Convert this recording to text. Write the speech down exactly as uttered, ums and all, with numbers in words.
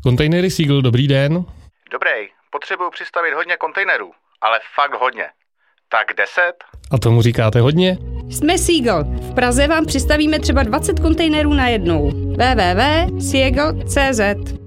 Kontejnery Seagull, dobrý den. Dobrý, potřebuju přistavit hodně kontejnerů, ale fakt hodně. Tak deset? A tomu říkáte hodně? Jsme Seagull. V Praze vám přistavíme třeba dvacet kontejnerů najednou. w w w tečka seagull tečka c z